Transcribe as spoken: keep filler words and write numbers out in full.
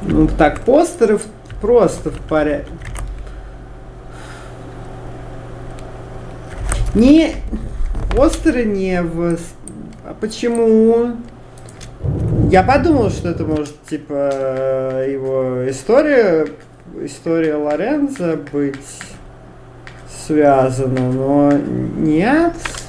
Ну так, постеры просто в порядке. Не, постеры не в... А почему? Я подумал, что это может, типа, его история, история Лоренцо быть связана, но нет.